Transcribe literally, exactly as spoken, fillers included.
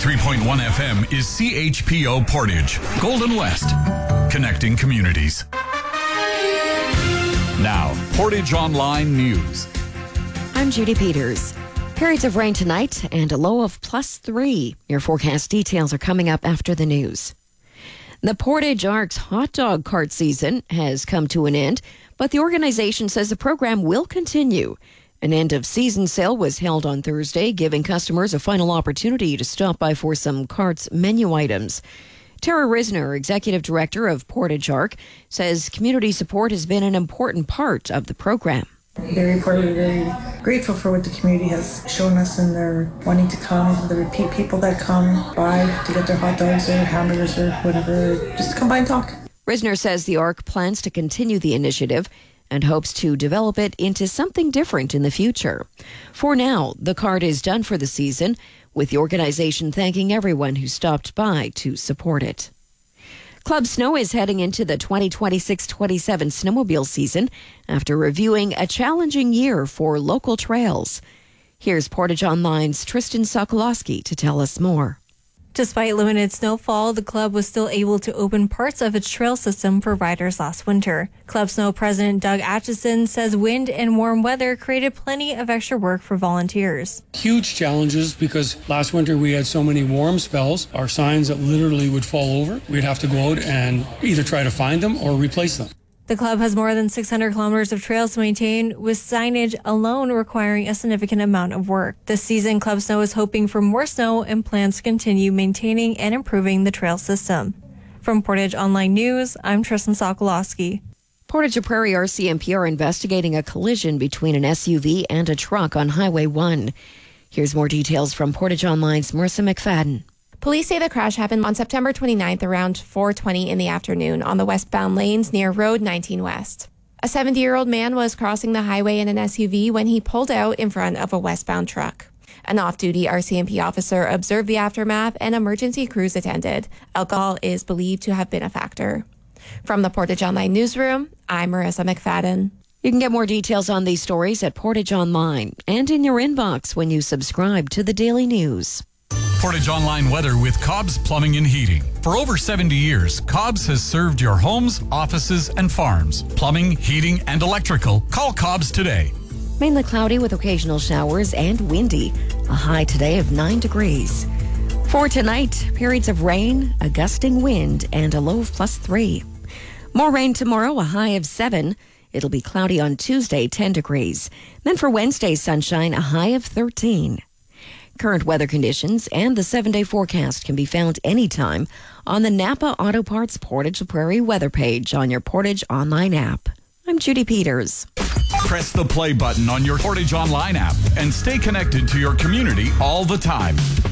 ninety-three point one F M is C H P O Portage, Golden West, connecting communities. Now, Portage Online News. I'm Judy Peters. Periods of rain tonight and a low of plus three. Your forecast details are coming up after the news. The Portage Arcs hot dog cart season has come to an end, but the organization says the program will continue. An end-of-season sale was held on Thursday, giving customers a final opportunity to stop by for some cart's menu items. Tara Risner, Executive Director of Portage Arc, says community support has been an important part of the program. They reported very grateful for what the community has shown us, and they're wanting to come, the repeat people that come by to get their hot dogs or hamburgers or whatever, just come by and talk. Risner says the Arc plans to continue the initiative and hopes to develop it into something different in the future. For now, the cart is done for the season, with the organization thanking everyone who stopped by to support it. Club Snow is heading into the twenty twenty-six twenty-seven snowmobile season after reviewing a challenging year for local trails. Here's Portage Online's Tristan Sokolowski to tell us more. Despite limited snowfall, the club was still able to open parts of its trail system for riders last winter. Club Snow President Doug Atchison says wind and warm weather created plenty of extra work for volunteers. Huge challenges because last winter we had so many warm spells, our signs that literally would fall over. We'd have to go out and either try to find them or replace them. The club has more than six hundred kilometers of trails to maintain, with signage alone requiring a significant amount of work. This season, Club Snow is hoping for more snow and plans to continue maintaining and improving the trail system. From Portage Online News, I'm Tristan Sokolowski. Portage Prairie R C M P are investigating a collision between an S U V and a truck on Highway one. Here's more details from Portage Online's Marissa McFadden. Police say the crash happened on September twenty-ninth around four twenty in the afternoon on the westbound lanes near Road nineteen West. A seventy-year-old man was crossing the highway in an S U V when he pulled out in front of a westbound truck. An off-duty R C M P officer observed the aftermath and emergency crews attended. Alcohol is believed to have been a factor. From the Portage Online newsroom, I'm Marissa McFadden. You can get more details on these stories at Portage Online and in your inbox when you subscribe to the Daily News. Portage Online weather with Cobb's Plumbing and Heating. For over seventy years, Cobb's has served your homes, offices, and farms. Plumbing, heating, and electrical. Call Cobb's today. Mainly cloudy with occasional showers and windy. A high today of nine degrees. For tonight, periods of rain, a gusting wind, and a low of plus three. More rain tomorrow, a high of seven. It'll be cloudy on Tuesday, ten degrees. Then for Wednesday, sunshine, a high of thirteen. Current weather conditions and the seven-day forecast can be found anytime on the Napa Auto Parts Portage Prairie weather page on your Portage Online app. I'm Judy Peters. Press the play button on your Portage Online app and stay connected to your community all the time.